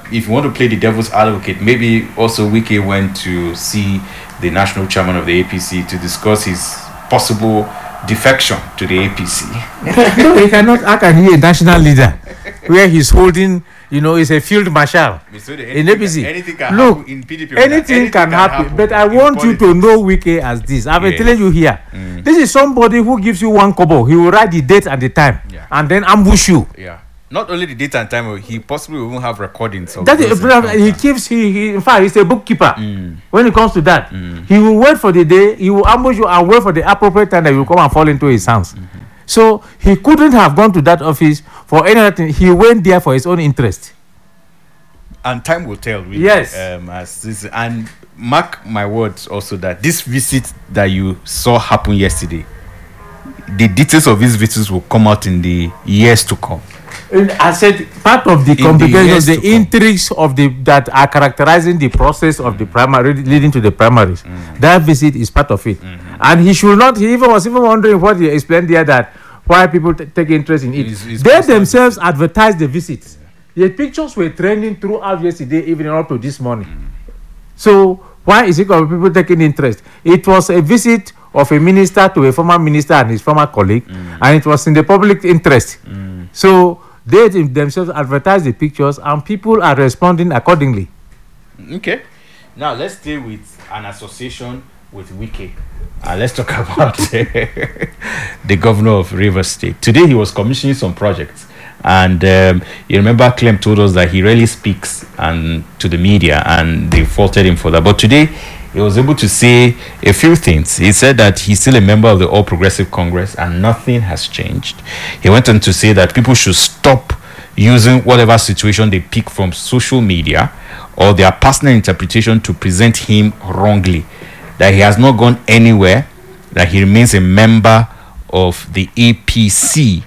if you want to play the devil's advocate, maybe also Wike went to see the national chairman of the APC to discuss his possible defection to the APC. No, he cannot. How can he be a national leader where he's holding, is a field marshal in APC? Anything can Look, happen in PDP. anything can happen. But I want you to know Wike as this. I've been telling you here. This is somebody who gives you 1 kobo. He will write the date and the time, and then ambush you. Yeah. Not only the date and time, he possibly won't have recordings. Of that is, he keeps. He in fact, he's a bookkeeper. When it comes to that, he will wait for the day. He will ambush you and wait for the appropriate time that you will come and fall into his hands. So he couldn't have gone to that office for any other thing. He went there for his own interest. And time will tell. Really. Yes. And mark my words also that this visit that you saw happen yesterday, the details of these visits will come out in the years to come. I said part of the complications, the intrigues of that are characterizing the process of the primary leading to the primaries. That visit is part of it, and he should not. He was even wondering what he explained there, that why people take interest in it. They themselves advertised the visit. The pictures were trending throughout yesterday evening up to this morning. So why is it of people taking interest? It was a visit of a minister to a former minister and his former colleague, and it was in the public interest. So they themselves advertise the pictures, and people are responding accordingly. Okay. Now let's stay with an association with Wike. Let's talk about the governor of Rivers State. Today he was commissioning some projects, and you remember Clem told us that he rarely speaks to the media, and they faulted him for that. But today he was able to say a few things. He said that he's still a member of the All Progressive Congress and nothing has changed. He went on to say that people should stop using whatever situation they pick from social media or their personal interpretation to present him wrongly. That he has not gone anywhere, that he remains a member of the APC.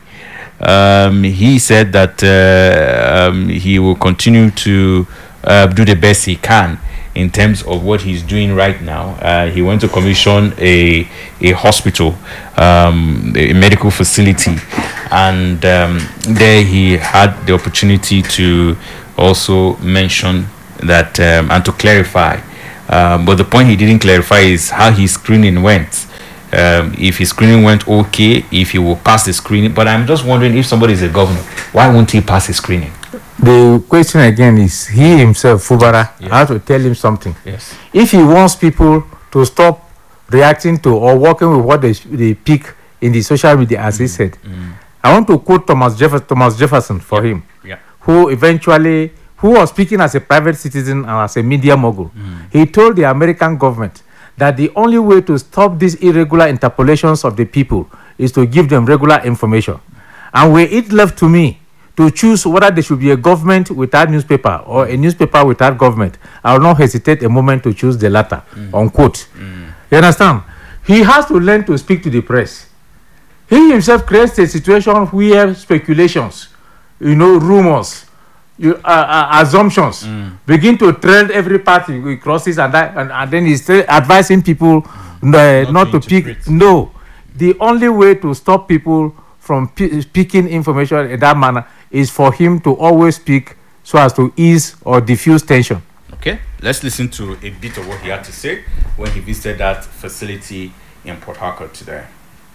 He said that he will continue to do the best he can in terms of what he's doing right now. He went to commission a hospital, a medical facility, and there he had the opportunity to also mention that and to clarify. But the point he didn't clarify is how his screening went. If his screening went okay, if he will pass the screening. But I'm just wondering, if somebody is a governor, why won't he pass his screening? The question again is, he himself, Fubara, has to tell him something. Yes. If he wants people to stop reacting to or working with what they pick in the social media, as he said, I want to quote Thomas Jefferson for him, who was speaking as a private citizen and as a media mogul. He told the American government that the only way to stop these irregular interpolations of the people is to give them regular information. And were it left to me to choose whether there should be a government without newspaper or a newspaper without government, I will not hesitate a moment to choose the latter, unquote. You understand? He has to learn to speak to the press. He himself creates a situation where speculations, rumors, assumptions begin to trend every party he crosses, and then he's still advising people not to pick. No, the only way to stop people from picking information in that manner is for him to always speak so as to ease or diffuse tension. Okay, let's listen to a bit of what he had to say when he visited that facility in Port Harcourt today.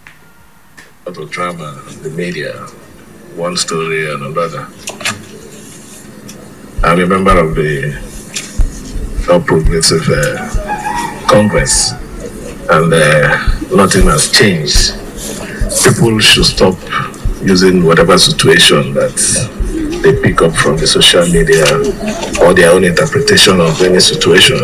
The drama, the media, one story and another. I'm a member of the All Progressive Congress, and nothing has changed. People should stop using whatever situation that they pick up from the social media or their own interpretation of any situation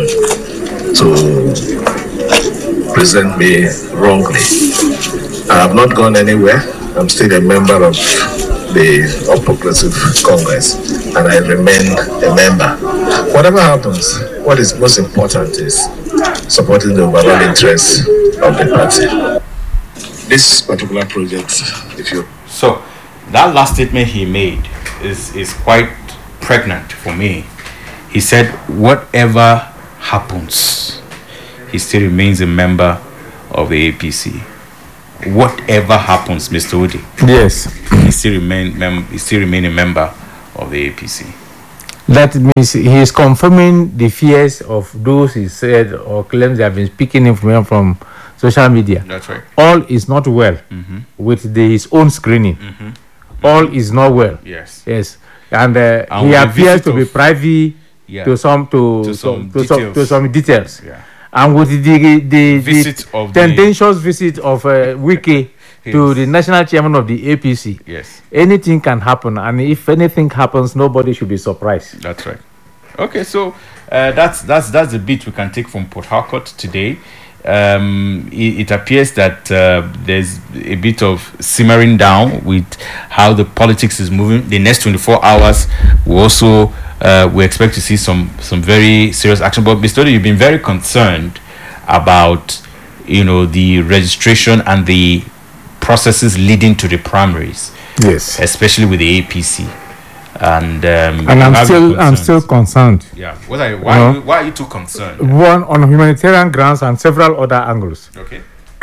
to present me wrongly. I have not gone anywhere. I'm still a member of the All Progressive Congress, and I remain a member. Whatever happens, what is most important is supporting the overall interests of the party. This particular project, So, that last statement he made is quite pregnant for me. He said, whatever happens, he still remains a member of the APC. Whatever happens, Mr. Udi. Yes. He still remain a member of the APC. That means he is confirming the fears of those he said or claims they have been speaking information from social media. That's right. All is not well with his own screening. All is not well. Yes. Yes. And And he with the appears visit to be of- privy Yeah. to some details. some details. Yeah. And with the Visit of the- tendentious visit of Wike to Yes. the national chairman of the APC, Yes. anything can happen. And if anything happens, nobody should be surprised. That's right. Okay, so that's the bit we can take from Port Harcourt today. It appears that there's a bit of simmering down with how the politics is moving. The next 24 hours, we expect to see some very serious action. But Mr. Ode, you've been very concerned about the registration and the processes leading to the primaries, Yes. especially with the APC. And And I'm still concerned. Yeah. Why are you too concerned? One, on humanitarian grounds and several other angles. Okay.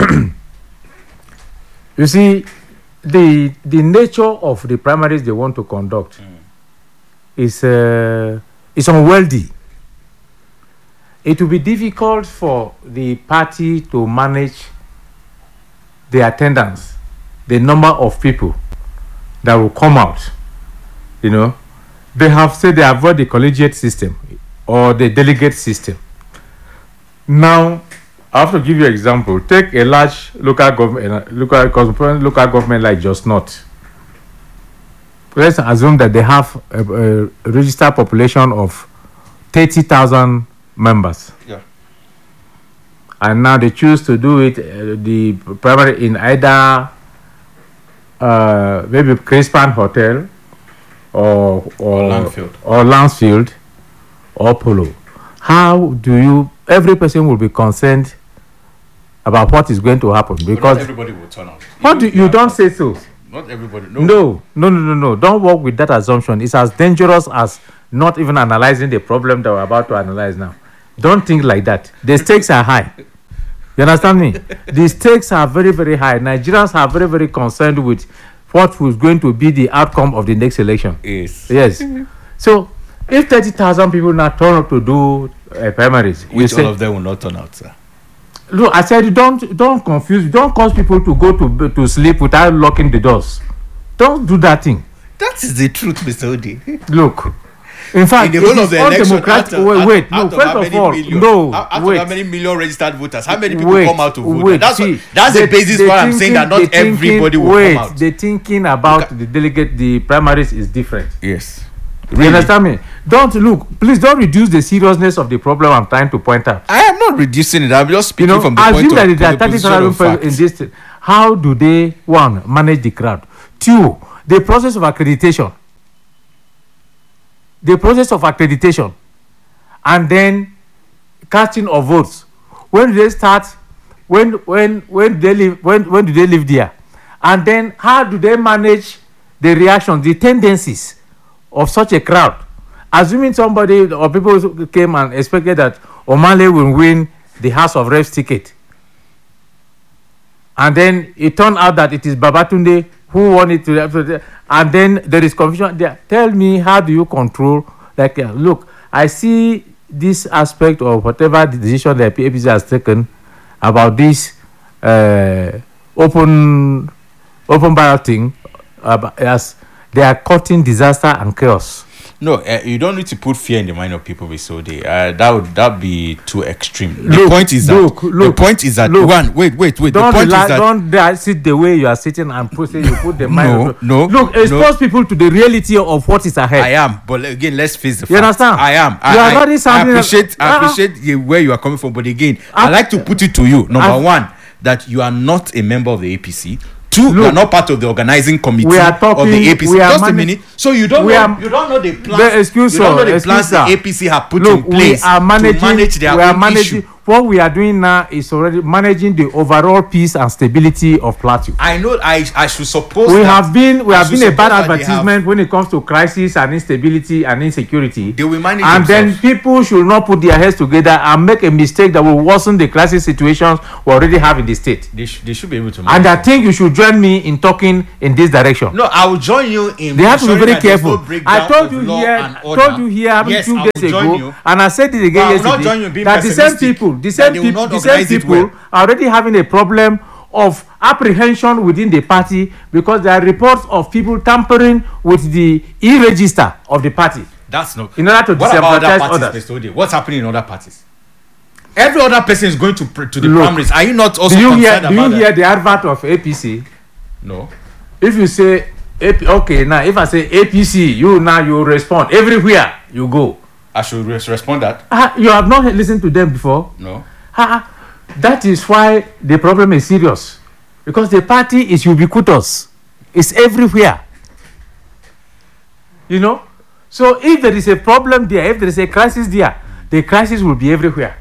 You see, the nature of the primaries they want to conduct is unwieldy. It will be difficult for the party to manage the attendance, the number of people that will come out. They have said they avoid the collegiate system or the delegate system. Now, I have to give you an example. Take a large local government like Just Not. Let's assume that they have a registered population of 30,000 members. Yeah. And now they choose to do it, the primary in either maybe Crispan Hotel or Lansfield or Polo. How do every person will be concerned about what is going to happen? Because not everybody will turn out. you don't say so. Not everybody. No. Don't work with that assumption. It's as dangerous as not even analyzing the problem that we're about to analyze now. Don't think like that. The stakes are high. You understand me? The stakes are very, very high. Nigerians are very, very concerned with what was going to be the outcome of the next election. Yes. So, if 30,000 people now turn up to do primaries, which all of them will not turn out, sir? Look, I said don't confuse, don't cause people to go to sleep without locking the doors. Don't do that thing. That is the truth, Mr. Ode. Look, in fact, in the whole of the election, first of all, how many million registered voters? How many people come out to vote? That's the basis why I'm saying that not everybody will come out. The thinking about the primaries is different. Yes. Really? You understand me? Please don't reduce the seriousness of the problem I'm trying to point out. I am not reducing it. I'm just speaking from the point assume that of there are 30,000 people in this. How do they, one, manage the crowd? Two, the process of accreditation. And then casting of votes. When do they start? When do they live there? And then how do they manage the reactions, the tendencies of such a crowd? Assuming somebody or people came and expected that Omale will win the House of Reps ticket, and then it turned out that it is Babatunde who won it, and then there is confusion there. Tell me, how do you control? Look, I see this aspect of whatever the decision the APC has taken about this open balloting as they are causing disaster and chaos. No, you don't need to put fear in the mind of people with Sode. That would be too extreme. The point is that wait. Don't sit the way you are sitting and you put the mind. Look, expose people to the reality of what is ahead. I am, but again, let's face the facts. You understand? I am. I appreciate where you are coming from, but again, I like to put it to you. Number one, that you are not a member of the APC. Two, you are not part of the organizing committee of the APC. Just a minute. So you don't know the plans. The APC have put in place to manage their own issue. what we are doing now is already managing the overall peace and stability of Plateau. I know. I should suppose We have been a bad that they advertisement when it comes to crisis and instability and insecurity. They will manage and themselves. then people should not put their heads together and make a mistake that will worsen the crisis situations we already have in the state. They should be able to. And I think you should join me in talking in this direction. No, I will join you in. They have to be very ensuring that there's no careful. breakdown I told of you law here, and order. Yes, few I will days join ago, you. and I said it again But I will not join you yesterday, in being that the same pessimistic, people, the that same they will not people, the same organize it people well. are already having a problem of apprehension within the party because there are reports of people tampering with the e-register of the party. That's not. In order to what about disenfranchise other others. parties, Mr. Ode? What's happening in other parties? Every other person is going to the Look, primaries. Are you not also Do you concerned hear about that? the advert of APC? No. If you say okay, now if I say APC, you respond everywhere you go. I should respond that. You have not listened to them before. No. That is why the problem is serious, because the party is ubiquitous. It's everywhere. You know, so if there is a problem there, if there is a crisis there, the crisis will be everywhere.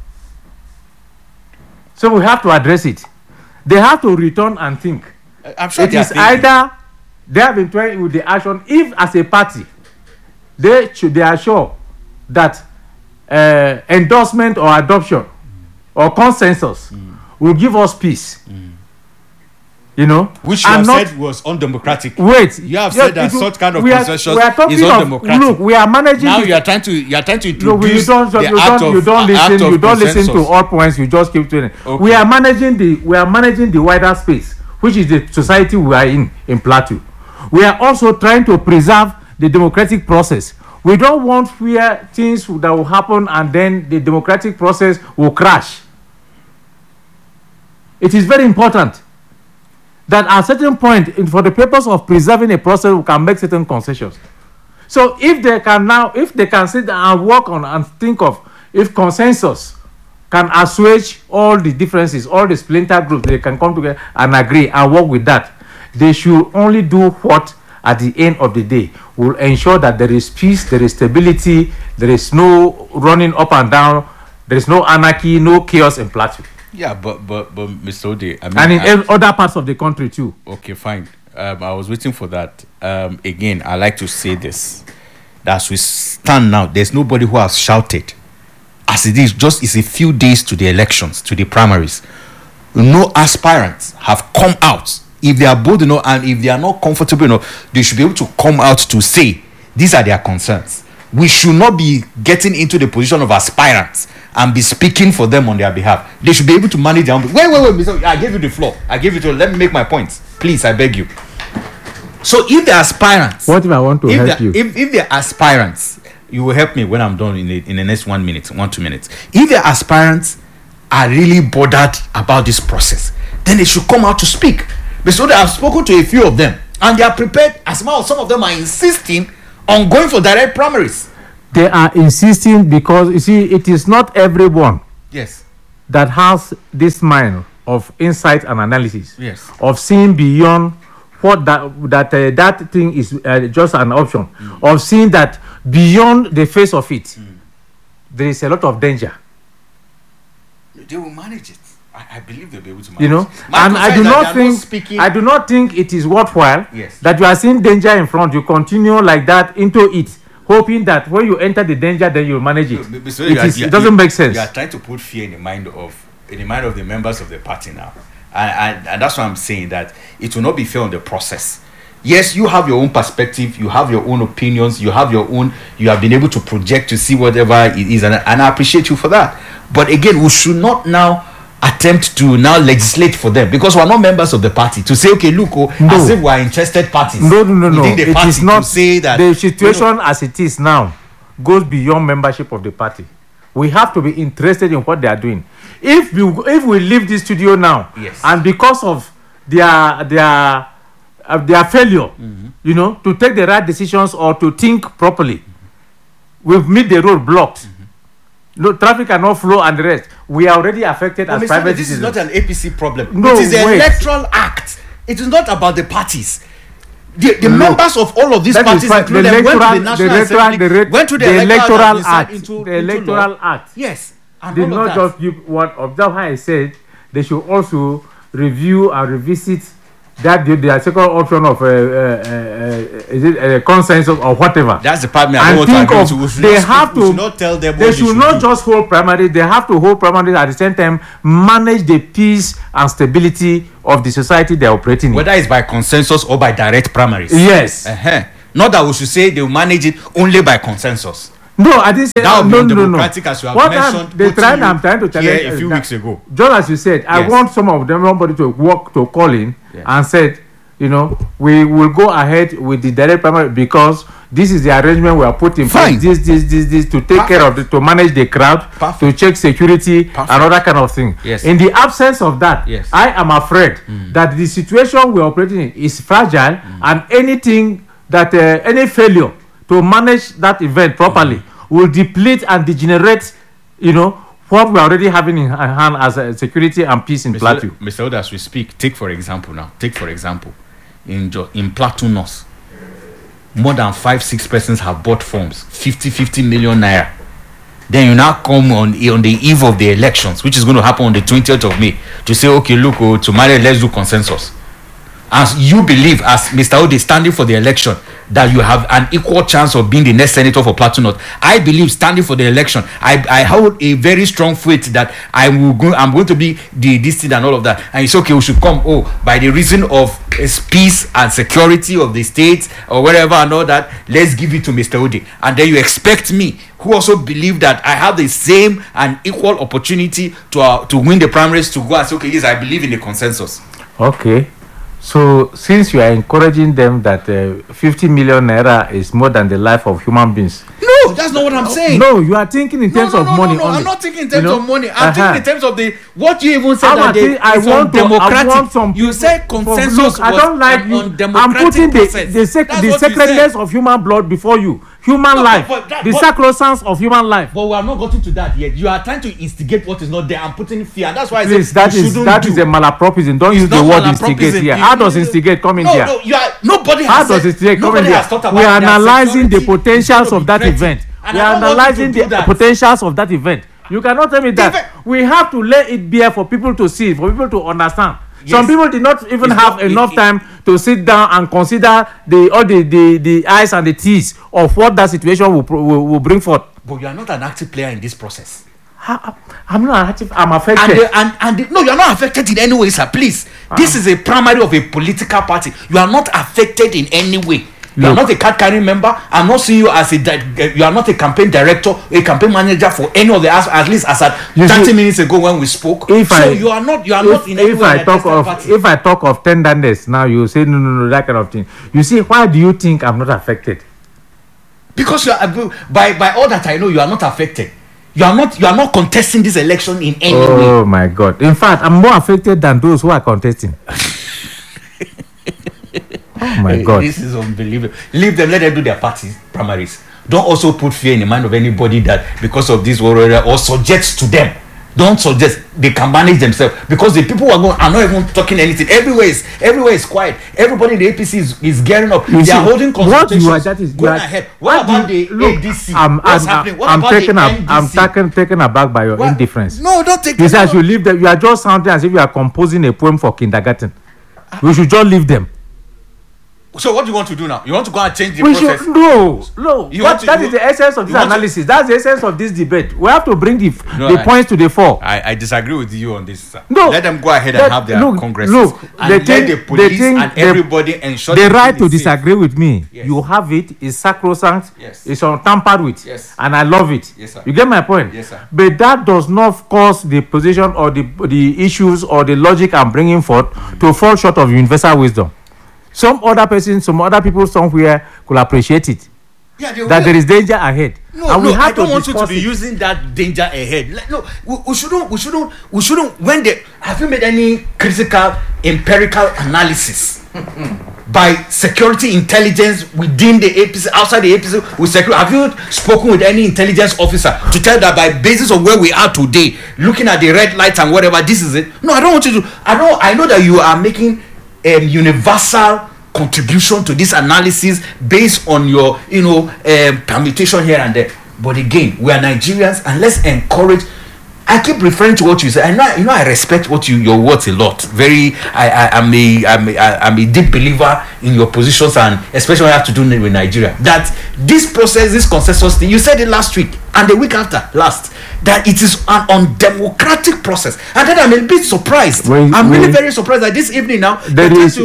So we have to address it. They have to return and think. I'm sure It is either they have been trying with the action. If as a party they are sure that endorsement or adoption or consensus will give us peace, you know, which you have said was undemocratic. Wait, you have said that such kind of consensus is of, undemocratic. look, we are managing. Now you are trying to introduce you don't listen to all points. You just keep doing it. Okay. We are managing the wider space, which is the society we are in Plateau. We are also trying to preserve the democratic process. We don't want where things that will happen and then the democratic process will crash. It is very important that at a certain point, for the purpose of preserving a process, we can make certain concessions. So if they can sit down and work on and think of if consensus can assuage all the differences, all the splinter groups, they can come together and agree and work with that. They should only do what at the end of the day will ensure that there is peace, there is stability, there is no running up and down, there is no anarchy, no chaos in Plateau. Yeah, but Mr. Ode, I mean, and in other parts of the country too. Okay, fine. I was waiting for that. Again, I like to say this: that as we stand now, there's nobody who has shouted, as it is. It's a few days to the elections, to the primaries. No aspirants have come out. If they are bold enough and if they are not comfortable enough, they should be able to come out to say these are their concerns. We should not be getting into the position of aspirants and be speaking for them on their behalf. They should be able to manage their own. Wait, Mr. I gave you the floor. I gave you to. Let me make my points, please. I beg you. So if the aspirants, what if I want to help you? If the aspirants, you will help me when I'm done in the next 1 minute, 2 minutes. If the aspirants are really bothered about this process, then they should come out to speak. Mr. Ode, I've spoken to a few of them, and they are prepared. As well, some of them are insisting on going for direct primaries. They are insisting because you see, it is not everyone that has this mind of insight and analysis, of seeing beyond what that thing is just an option, of seeing that beyond the face of it, there is a lot of danger. They will manage it. I believe they'll be able to manage. You know, and I do not think it is worthwhile that you are seeing danger in front. You continue like that into it, hoping that when you enter the danger, then you manage it. It doesn't make sense. You are trying to put fear in the mind of the members of the party now, and that's why I'm saying that it will not be fair on the process. Yes, you have your own perspective, you have your own opinions, you have been able to project to see whatever it is, and I appreciate you for that. But again, we should not now attempt to now legislate for them, because we're not members of the party, to say, okay, look, as if we're interested parties. No. It is not. Say that the situation as it is now goes beyond membership of the party. We have to be interested in what they are doing. If we leave this studio now, and because of their failure, you know, to take the right decisions or to think properly, we've made the road blocked. No traffic cannot flow and the rest. We are already affected as private citizens. This is not an APC problem. No, it is an electoral act. It is not about the parties. The members of all of these parties, including them, went to the National Assembly, went to the Electoral Act. The Electoral Act. Yes. And did all of not that. just give one of that. Why I said they should also review and revisit that their second option of is it a consensus or whatever. That's the part me I And don't want think to agree of with. We should they not have speak- we to. should not tell them They what should not just hold primary. They have to hold primary at the same time manage the peace and stability of the society they are operating in. whether it's by consensus or by direct primaries. Yes. Not that we should say they will manage it only by consensus. No, I didn't say That would no, be no, no. democratic, as you have What mentioned. I'm trying to challenge here a few that- weeks ago. Just as you said, I Yes. want some of them, somebody to walk to call in Yeah. and said, you know, we will go ahead with the direct primary because this is the arrangement we are putting in Fine. place. This to take care of to manage the crowd, Perfect. to check security Perfect. and other kind of thing. Yes. In the absence of that, Yes. I am afraid that the situation we are operating in is fragile, and anything that any failure to manage that event properly will deplete and degenerate, you know, what we are already having in hand as security and peace in Plateau. Mr. Oda, as we speak, take for example, in Plateau North, more than 5-6 persons have bought forms, 50 million naira. Then you now come on the eve of the elections, which is going to happen on the 20th of May, to say, okay, look, tomorrow let's do consensus. As you believe, as Mr. Ode standing for the election, that you have an equal chance of being the next senator for Plateau North. I believe standing for the election, I hold a very strong faith that I'm going to be this thing and all of that. And it's okay, we should come, by the reason of peace and security of the state or whatever and all that, let's give it to Mr. Ode. And then you expect me, who also believe that I have the same and equal opportunity to win the primaries, to go and say, okay, yes, I believe in the consensus. Okay. So, since you are encouraging them that 50 million naira is more than the life of human beings. No, that's not what I'm saying. No, you are thinking in terms of money No, only. I'm not thinking in terms You know? of money. I'm thinking in terms of what you even said. I That think I it's want to- I democratic. want some You said consensus. Look, I don't like you. I'm putting the sacredness of human blood before you. Human life. The sacrosanct of human life. But we have not gotten to that yet. You are trying to instigate what is not there and putting fear. That's why I Please, said that you is shouldn't a malapropism. Don't use the not word malapropism. instigate here. How does instigate come in here? No, nobody How has does said- instigate come in nobody here? has talked about We are their analyzing the security potentials to of be that threatened. event. And We I are don't want you analyzing to the do that. potentials of that event. You cannot tell me that. Even- We have to let it be for people to see, for people to understand. Some Yes. people did not even It's have not- enough time to sit down and consider the eyes and the teeth of what that situation will bring forth. But you are not an active player in this process. I'm not active. I'm affected. No, you are not affected in any way, sir. Please, this is a primary of a political party. You are not affected in any way. You are Look. not a card carrying member. I'm not seeing you as you are not a campaign director, a campaign manager for any of the at least as at You 30 see, minutes ago when we spoke. if So I- you are not in any if way I an talk interested of party. if I talk of tenderness now, you say no, that kind of thing. You see, why do you think I'm not affected? Because you are by all that I know, you are not affected. You are not contesting this election in any way. Oh my God! In fact, I'm more affected than those who are contesting. Oh my God! This is unbelievable. Leave them, let them do their parties, primaries. Don't also put fear in the mind of anybody that because of this or suggest to them. Don't suggest they can manage themselves, because the people who are not even talking anything. Everywhere is quiet. Everybody in the APC is gearing up. You They see, are holding what consultations. you are, that is, you Going are, ahead. What about the look, ADC? I'm What's happening? What about taken the I'm NDC? taken aback by your What? indifference. No, don't take You it. say I should leave them. You are just sounding as if you are composing a poem for kindergarten. We should just leave them. So what do you want to do now? You want to go and change the We process? should no. You That, want to- that you- is the essence of you this want to- analysis. That's the essence of this debate. We have to bring the I- points to the fore. I disagree with you on this, sir. No, Let them go ahead that- and have their look, congresses. look, and the let thing- the the police thing- and the- everybody ensure The that right it to is safe. disagree with me, Yes. you have it. It's sacrosanct. Yes. It's untampered with. Yes. And I love it. Yes, sir. You get my point? Yes, sir. But that does not cause the position or the issues or the logic I'm bringing forth to fall short of universal wisdom. Some other person, some other people somewhere could appreciate it. Yeah, they That will. there is danger ahead. No, and we no, have I don't want you to discuss be it. using that danger ahead. No, we shouldn't. When they have you made any critical empirical analysis by security intelligence within the APC, outside the APC, with security? Have you spoken with any intelligence officer to tell that by basis of where we are today, looking at the red lights and whatever, this is it? No, I don't want you to. I know that you are making universal contribution to this analysis based on your permutation here and there, but again, we are Nigerians, and let's encourage I keep referring to what you say. I respect your words a lot. I'm a deep believer in your positions, and especially when I have to do with Nigeria. That this process, this consensus thing, you said it last week and the week after last, that it is an undemocratic process. And then I'm a bit surprised. I'm really very surprised that this evening now there is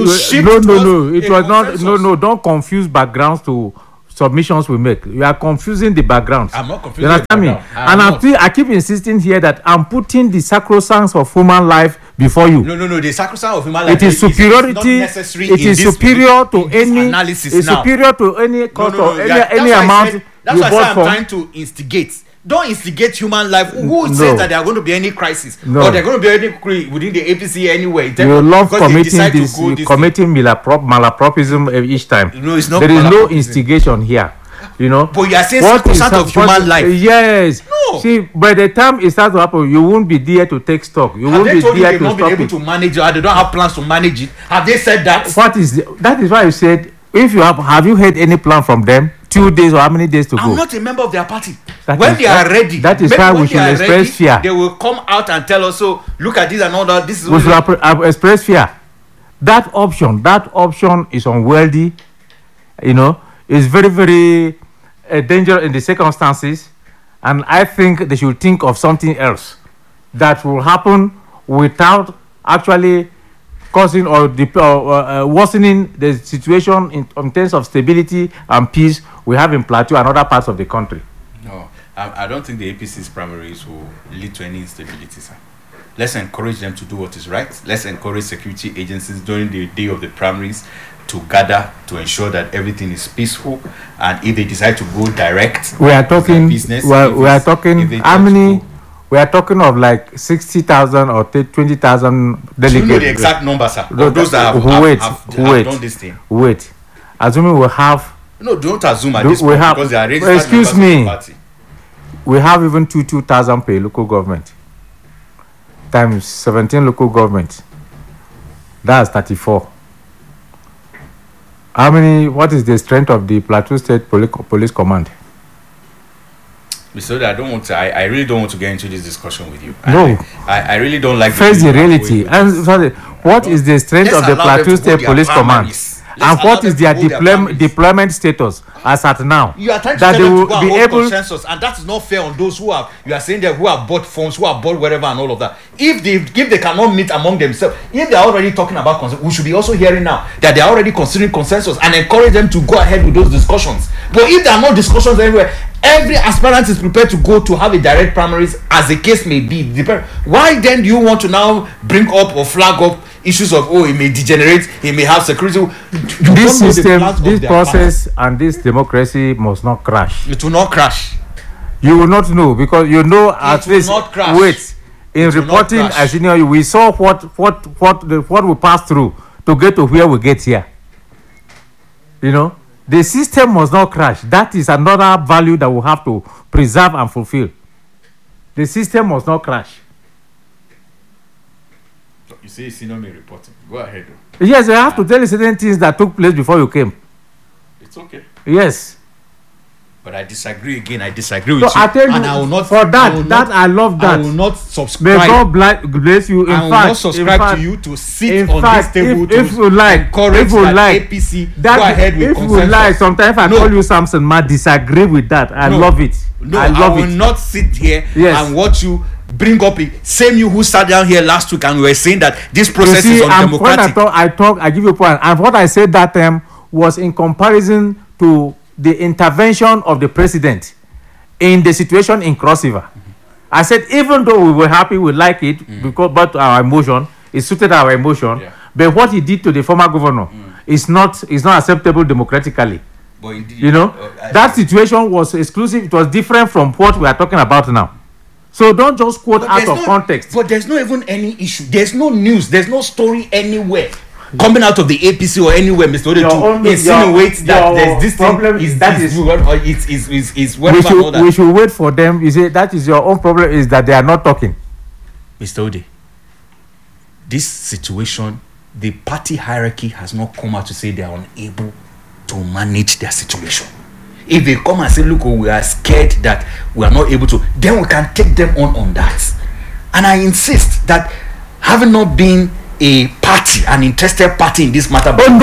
no. It was not. No. Don't confuse backgrounds to submissions we make. You are confusing the backgrounds. I'm not confusing. You understand me? And I keep insisting here that I'm putting the sacrosanct of human life before you. No. The sacrosanct of human life. It is superiority. It is superior to any analysis. It's superior to any cost or any amount. That's why I'm trying to instigate. Don't instigate human life. Who says that there are going to be any crisis or there are going to be any within the APC anyway? You love committing malapropism each time. No, it's not. There is no instigation here. You know. But you are saying 1% of human life. Yes. No. See, by the time it starts to happen, you won't be there to take stock. You won't be there to stop it. They've not been able to manage it, or they don't have plans to manage it. Have they said that? That is why you said, if you have you heard any plan from them? 2 days or how many days to go? I'm not a member of their party. When they are ready, that is why we should express fear. They will come out and tell us, so look at this and all that. This is we should express fear. That option is unwieldy. You know, it's very, very dangerous in the circumstances, and I think they should think of something else that will happen without actually causing or worsening the situation in terms of stability and peace we have in Plateau and other parts of the country. No, I don't think the APC's primaries will lead to any instability, sir. Let's encourage them to do what is right. Let's encourage security agencies during the day of the primaries to gather to ensure that everything is peaceful. And if they decide to go direct, we are talking business. We are talking how many? We are talking of like 60,000 or 20,000 delegates. Do you know the exact number, sir? Of those that have done this thing. Wait. Assuming we have. No, don't assume at this point because they are registered excuse me. Party. We have even 2,000 per local government. Times 17 local government. That's 34. How many? What is the strength of the Plateau State Police Command? So I don't want to. I really don't want to get into this discussion with you. No, I really don't like. Face the reality. And sorry, what is the strength of the Plateau State Police Command? And what is their deployment status as at now? You are trying to tell them to go and hold consensus, and that is not fair on those who have. You are saying that who have bought phones, who have bought whatever, and all of that. If they cannot meet among themselves, if they are already talking about consensus, we should be also hearing now that they are already considering consensus and encourage them to go ahead with those discussions. But if there are no discussions anywhere, every aspirant is prepared to go to have a direct primaries, as the case may be. Why then do you want to now bring up or flag up issues of it may degenerate, it may have security? This system, this process, and this democracy must not crash. It will not crash. You will not know, because you know at least. Wait, in reporting as you know, we saw what we passed through to get to where we get here. You know, the system must not crash. That is another value that we have to preserve and fulfill. The system must not crash. You say it's not me reporting. Go ahead. Yes, I have to tell you certain things that took place before you came. It's okay. Yes. But I disagree again. I disagree with you. I tell you, and I will not. For that, I love that. I will not subscribe. May God bless you. I will not subscribe to you to sit on this table if you like, encourage APC go ahead with consensus. If you like, sometimes I call you Samson, I disagree with that. I love it. No, I will not sit here and watch you bring up it. Same you who sat down here last week and we were saying that this process is undemocratic. I give you a point. And what I said that time was in comparison to the intervention of the president in the situation in Cross River. I said, even though we were happy, we like it, because but our emotion, it suited our emotion. But what he did to the former governor is not acceptable democratically. But indeed, you know, that situation was exclusive. It was different from what we are talking about now. So don't just quote out of context. But there's not even any issue. There's no news. There's no story anywhere coming out of the APC or anywhere, Mr. Ode, to insinuate that there's this problem. We should wait for them. You say that is your own problem, is that they are not talking. Mr. Ode, this situation, the party hierarchy has not come out to say they are unable to manage their situation. If they come and say, look, we are scared that we are not able to, then we can take them on that. And I insist that having not been a party, an interested party in this matter. Oh no,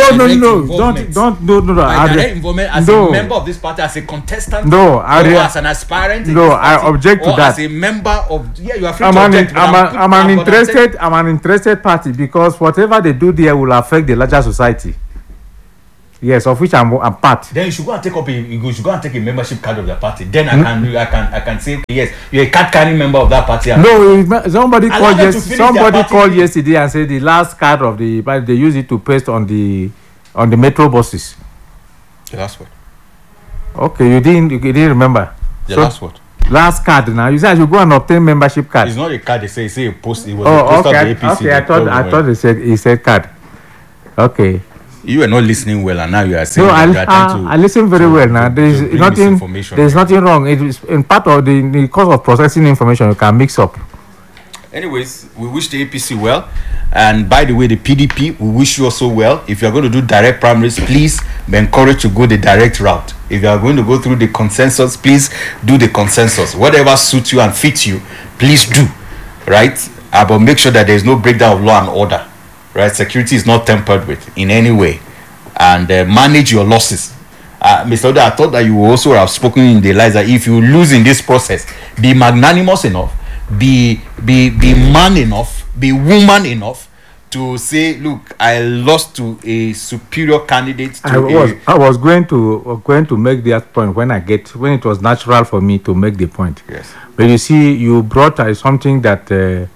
My direct involvement as a member of this party, as a contestant, or as an aspirant. No, I object to that. As a member of, you are free to object. I'm an interested party, because whatever they do there will affect the larger society. Yes, of which I'm part. Then you should go and take a membership card of the party. Then I can say yes, you're a card carrying member of that party. No, somebody called yesterday and said the last card of the party, they use it to paste on the metro buses. The last word. Okay, you didn't remember. The last word. Last card now. You said I should go and obtain membership card. It's not a card. They say a post. It was a poster of the APC. Okay, I thought they said card. Okay. You were not listening well, and now you are saying. No, I listen very well now. There's nothing wrong. It is in part of the course of processing information. You can mix up. Anyways, we wish the APC well, and by the way, the PDP, we wish you also well. If you are going to do direct primaries, please be encouraged to go the direct route. If you are going to go through the consensus, please do the consensus. Whatever suits you and fits you, please do. Right? But make sure that there is no breakdown of law and order. Right, security is not tampered with in any way, and manage your losses. Mr. Oda, I thought that you also have spoken in the lies that if you lose in this process, be magnanimous enough, be man enough, be woman enough to say, look, I lost to a superior candidate. I was going to make that point when it was natural for me to make the point. Yes. But you see, you brought something that.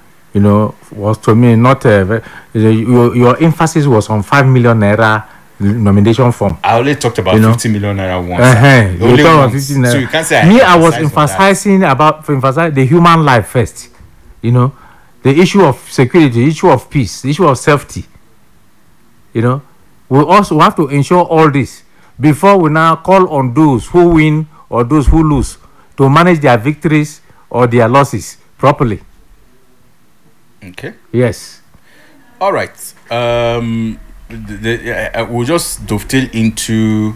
Was to me not your emphasis was on 5 million naira nomination form. I only talked about 50 million naira once. Only once. So you can't say I was emphasizing the human life first. The issue of security, the issue of peace, the issue of safety. We also have to ensure all this before we now call on those who win or those who lose to manage their victories or their losses properly. Okay. Yes. All right. We'll just dovetail into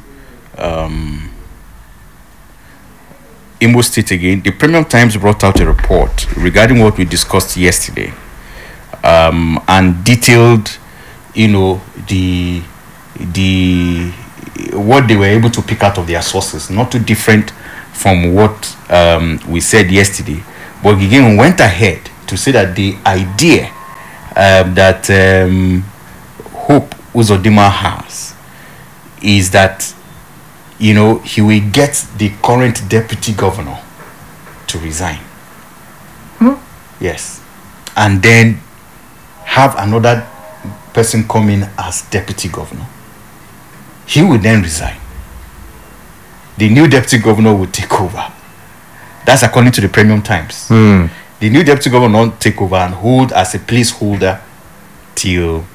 Imo State again. The Premium Times brought out a report regarding what we discussed yesterday, and detailed, the what they were able to pick out of their sources. Not too different from what we said yesterday, but again went ahead to say that the idea that Hope Uzodimma has is that he will get the current deputy governor to resign. Yes, and then have another person come in as deputy governor. He will then resign. The new deputy governor will take over. That's according to the Premium Times. The new deputy governor will take over and hold as a placeholder till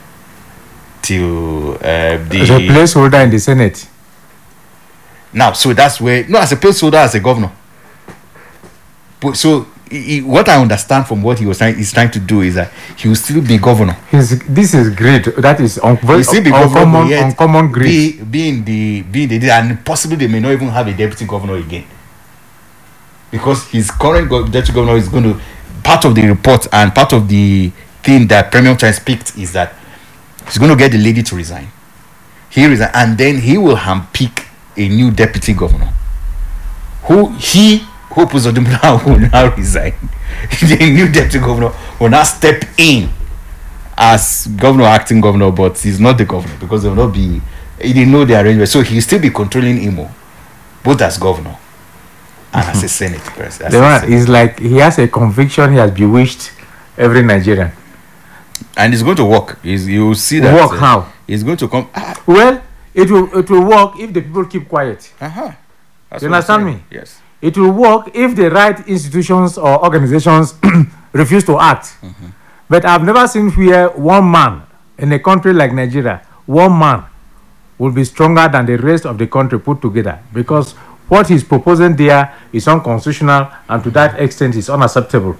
as a placeholder in the Senate. Now, so that's where as a placeholder as a governor. But so what I understand from what he's trying to do is that he will still be governor. This is great. That is uncommon great. Being the and possibly they may not even have a deputy governor again. Because his current deputy governor is going to, part of the report and part of the thing that Premium Times picked is that he's going to get the lady to resign. He resign, and then he will handpick a new deputy governor. Hope Uzodimma will now resign. The new deputy governor will now step in as governor, acting governor, but he's not the governor because he didn't know the arrangement. So he'll still be controlling Imo, both as governor and as a Senate president. It's like he has a conviction he has bewitched every Nigerian. And it's going to work. You will see that. Work how? It's going to come. Well, it will work if the people keep quiet. You understand me? Yes. It will work if the right institutions or organizations refuse to act. But I've never seen where one man in a country like Nigeria, one man will be stronger than the rest of the country put together, because what he's proposing there is unconstitutional, and to that extent is unacceptable.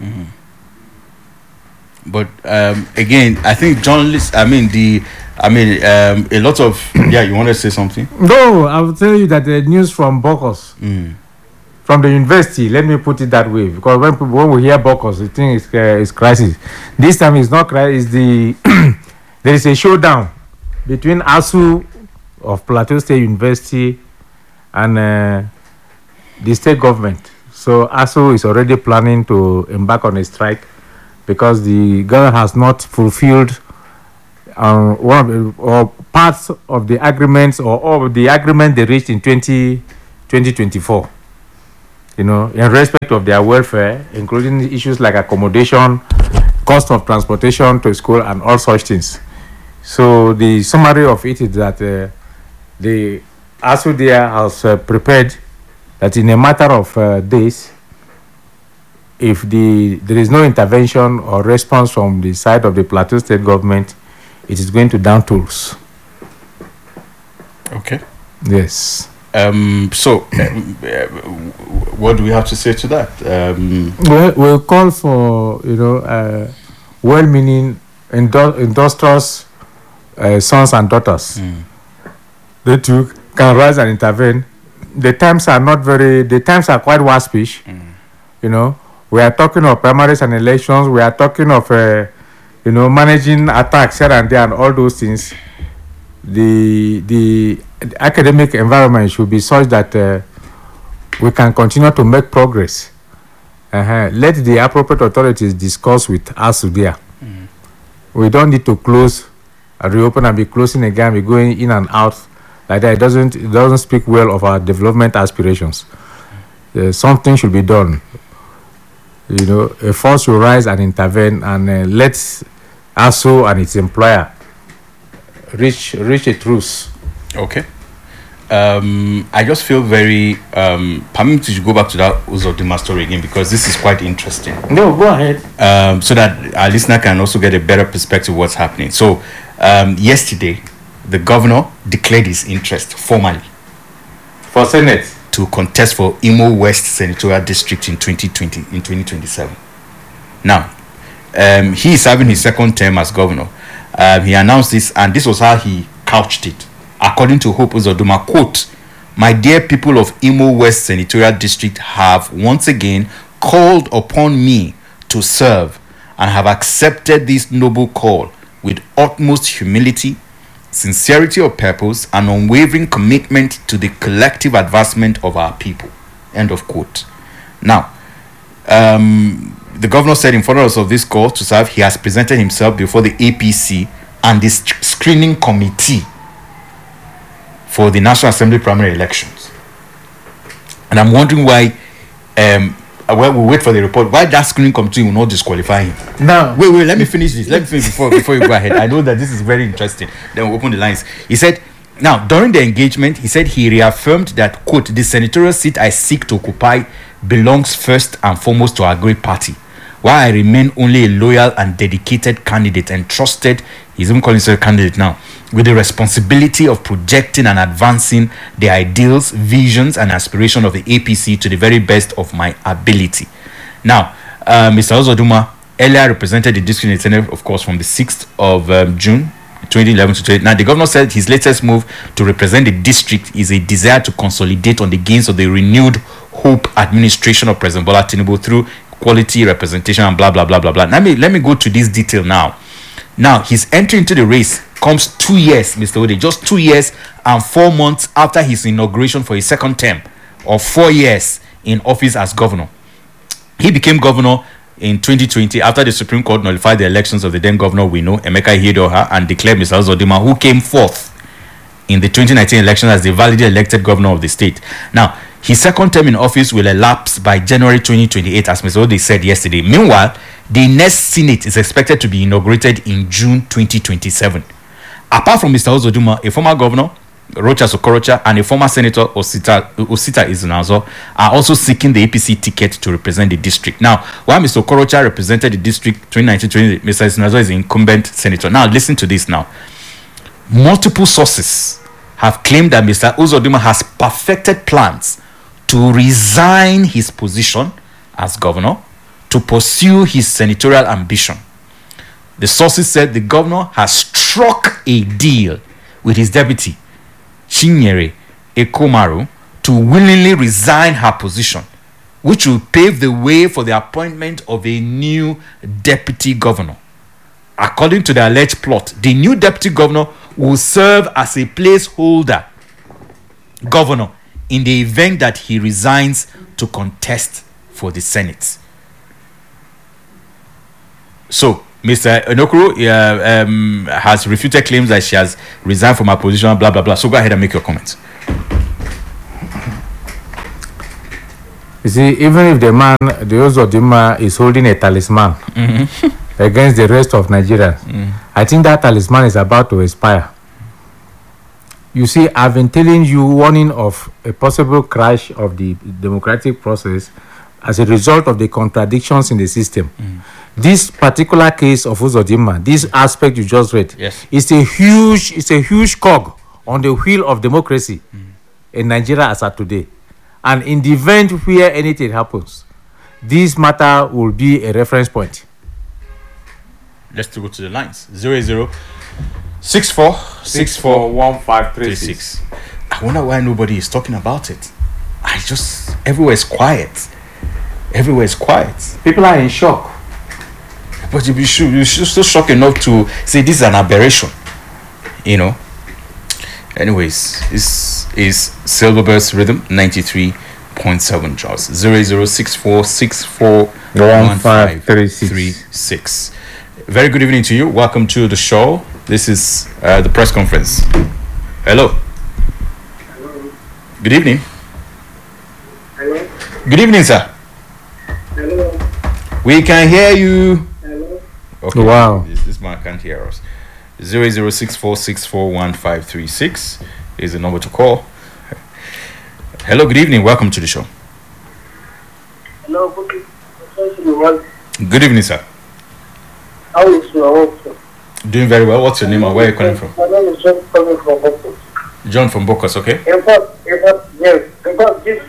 But again, I think journalists, a lot of you want to say something? No, I will tell you that the news from Bokos from the university. Let me put it that way, because when we hear Bokos, we think it's crisis. This time it's not crisis. It's the there is a showdown between ASU of Plateau State University and the state government. So ASU is already planning to embark on a strike because the government has not fulfilled one of the, or parts of the agreements or the agreement they reached in 2024. You know, in respect of their welfare, including issues like accommodation, cost of transportation to school, and all such things. So the summary of it is that the ASU there has prepared that in a matter of days, if there is no intervention or response from the side of the Plateau State government, it is going to down tools. Okay. Yes. So, what do we have to say to that? We'll call for, well-meaning industrious sons and daughters. They too can rise and intervene. The times are quite waspish. You know, we are talking of primaries and elections. We are talking of, managing attacks here and there and all those things. The academic environment should be such that we can continue to make progress. Let the appropriate authorities discuss with us there. We don't need to close and reopen and be closing again, be going in and out like that. It doesn't speak well of our development aspirations. Something should be done. You know, a force should rise and intervene and let ASU and its employer reach a truce. Okay. I just feel very permit me to go back to that Uzodimma story again, because this is quite interesting. No, go ahead. So that our listener can also get a better perspective of what's happening. So yesterday, the governor declared his interest formally for Senate to contest for Imo West Senatorial District in 2027. Now, he is having his second term as governor. He announced this, and this was how he couched it. According to Hope Uzodimma, quote, "My dear people of Imo West Senatorial District have once again called upon me to serve and have accepted this noble call with utmost humility, sincerity of purpose, and unwavering commitment to the collective advancement of our people." End of quote. Now, the governor said in furtherance of this call to serve, he has presented himself before the APC and the screening committee for the National Assembly primary elections. And I'm wondering why, well, we'll wait for the report, why that screening committee will not disqualify him. No. Wait, let me finish this. Let me finish before you go ahead. I know that this is very interesting. Then we'll open the lines. He said, now, during the engagement, he said he reaffirmed that, quote, "The senatorial seat I seek to occupy belongs first and foremost to our great party, while I remain only a loyal and dedicated candidate and trusted," he's even calling himself a candidate now, "with the responsibility of projecting and advancing the ideals, visions, and aspirations of the APC to the very best of my ability." Now, Mr. Uzodimma earlier represented the district in the Senate, of course, from the 6th of June 2011 to 20. Now, the governor said his latest move to represent the district is a desire to consolidate on the gains of the renewed Hope administration of President Bola Tinubu through quality representation and blah blah blah blah blah. Let me go to this detail now. Now, his entry into the race comes 2 years, Mr. Ode, just 2 years and 4 months after his inauguration for his second term, or 4 years in office as governor. He became governor in 2020 after the Supreme Court nullified the elections of the then governor we know, Emeka Ihedioha, and declared Mr. Uzodimma, who came fourth in the 2019 election, as the validly elected governor of the state. Now, his second term in office will elapse by January 2028, as Mr. Ode said yesterday. Meanwhile, the next Senate is expected to be inaugurated in June 2027. Apart from Mr. Uzodimma, a former governor, Rochas Okorocha, and a former senator, Osita Izunazo, are also seeking the APC ticket to represent the district. Now, while Mr. Okorocha represented the district 2019-20, Mr. Izunazo is the incumbent senator. Now, listen to this now. Multiple sources have claimed that Mr. Uzodimma has perfected plans to resign his position as governor to pursue his senatorial ambition. The sources said the governor has struck a deal with his deputy, Chinyere Ekomaru, to willingly resign her position which will pave the way for the appointment of a new deputy governor. According to the alleged plot, the new deputy governor will serve as a placeholder governor in the event that he resigns to contest for the Senate. So, Mr. Enokoro has refuted claims that she has resigned from her position, blah, blah, blah. So go ahead and make your comments. You see, even if the man, the Uzodinma, is holding a talisman against the rest of Nigeria, I think that talisman is about to expire. You see, I've been telling you, warning of a possible crash of the democratic process as a result of the contradictions in the system. This particular case of Uzodinma, this aspect you just read, yes, is a huge cog on the wheel of democracy in Nigeria as of today. And in the event where anything happens, this matter will be a reference point. Let's go to the lines. 0064641536. I wonder why nobody is talking about it. Everywhere is quiet. Everywhere is quiet. People are in shock. But you're so shocked enough to say this is an aberration, you know. Anyways, this is Silverburst Rhythm 93.7 Jaws. 0064641536. Very good evening to you. Welcome to the show. This is the press conference. Hello. Hello. Good evening. Hello. Good evening, sir. Hello. We can hear you. Hello. Okay. Wow. This man can't hear us. 0064641536 is the number to call. Hello, good evening. Welcome to the show. Hello. Good evening, sir. How is your work, sir? Doing very well. What's your name and where are you calling from? My name is John coming from Bokos. John from Bokos, okay? In fact, yes. In fact, this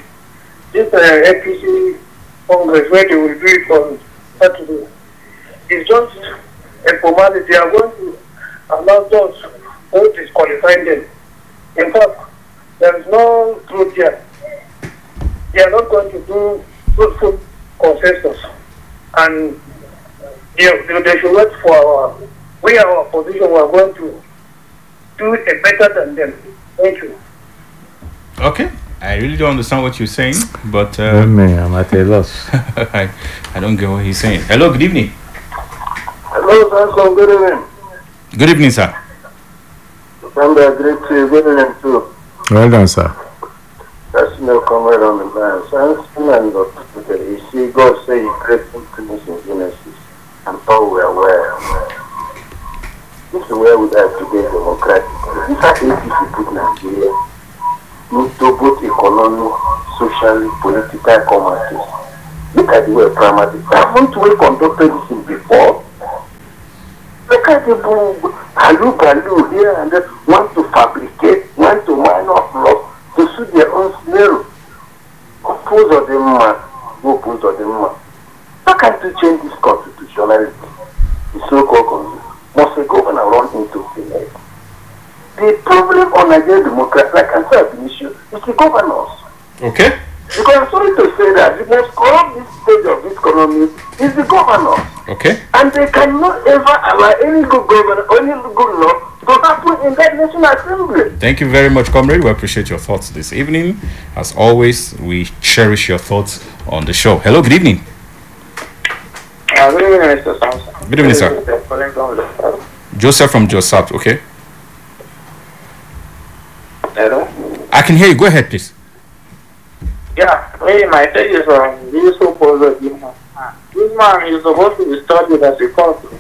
APC Congress, where they will do it on Saturday, is just a formality. They are going to announce those who disqualify them. In fact, there is no truth here. They are not going to do fruitful consensus. And they should wait for our opposition. We are going to do it better than them. Thank you. Okay. I really don't understand what you're saying, but I'm at a loss. I don't get what he's saying. Hello, good evening. Hello, sir. Good evening. Good evening, sir. From the great good evening too. Well done, sir. That's no comment on the man. And you see, God say He created things in Genesis, and all we are aware. This is where we have to be democratic. This is APC put Nigeria into both economic, socially, political, commercial. Look at the way primary. Haven't we conducted this in before? Look at the Balu here and there, want to fabricate, want to mine up law to suit their own scenario. Oppose of them, oppose of them. How can you change this constitutionality? The so-called constitution. Must a governor run into Senate? The problem on Nigerian democracy, like I said, the issue is the governors. Okay. Because I'm sorry to say that the most corrupt this stage of this economy is the governors. Okay. And they cannot ever allow any good governor or any good law to happen in that National Assembly. Thank you very much, comrade. We appreciate your thoughts this evening. As always, we cherish your thoughts on the show. Hello, good evening. Good evening, Mr. Samson. Good evening, sir. Joseph from Joseph, okay? Hello? I can hear you. Go ahead, please. Yeah, maybe my take is on this supposed this man is supposed to be studied as a consul.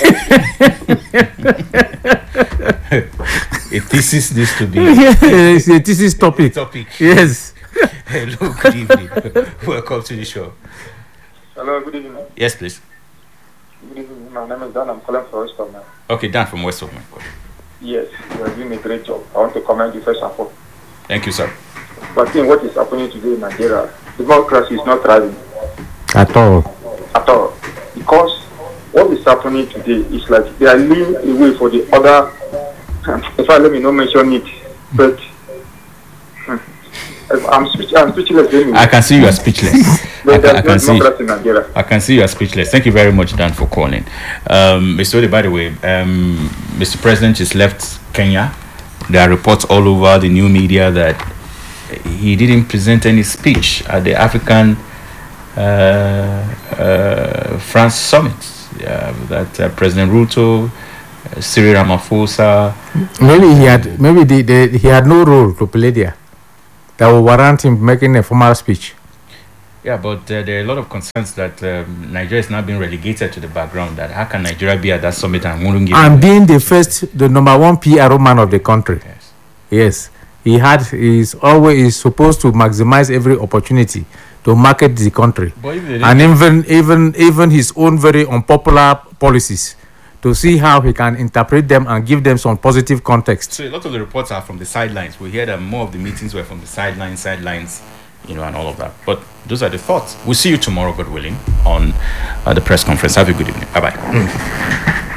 A thesis needs to be It's a thesis topic. Yes. Hello, good evening. Welcome to the show. Hello, good evening. Yes, please. Good evening. My name is Dan. I'm calling from West of Man. Okay, Dan from West of Man. Yes, you are doing a great job. I want to commend you first and foremost. Thank you, sir. But seeing what is happening today in Nigeria, democracy is not thriving At all. at all. Because what is happening today is like they are leaning away for the other. In fact, let me not mention it, but I'm speechless anyway. I can see you are speechless. But I there's can no see. democracy in Nigeria. I can see you are speechless. Thank you very much, Dan, for calling. Mr. Ode, by the way, Mr. President just left Kenya. There are reports all over the new media that he didn't present any speech at the African France summit. That President Ruto, Cyril Ramaphosa. Maybe he had no role to play there that would warrant him making a formal speech. Yeah, but there are a lot of concerns that Nigeria is now being relegated to the background. That how can Nigeria be at that summit and wouldn't give? And being the number one PRO man of the country. Yes. Yes, he's always supposed to maximize every opportunity to market the country, and even his own very unpopular policies, to see how he can interpret them and give them some positive context. So a lot of the reports are from the sidelines. We hear that more of the meetings were from the sidelines, and all of that. But those are the thoughts. We'll see you tomorrow, God willing, on the press conference. Have a good evening. Bye-bye.